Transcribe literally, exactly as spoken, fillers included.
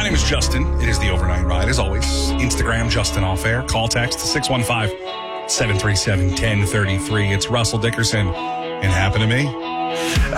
name is Justin. It is the Overnight Ride. As always, Instagram, Justin Off Air. Call text six one five, seven three seven, one zero three three. It's Russell Dickerson and Happen to Me.